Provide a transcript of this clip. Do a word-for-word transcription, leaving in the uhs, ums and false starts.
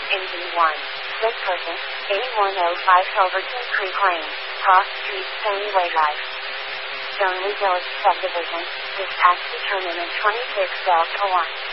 in B one, Vic Person, eighty-one oh five Hilverton Creek Lane, Cross Street, Sandy Way Drive. Stoneleigh Village Subdivision, dispatch determinant twenty-six Delta one.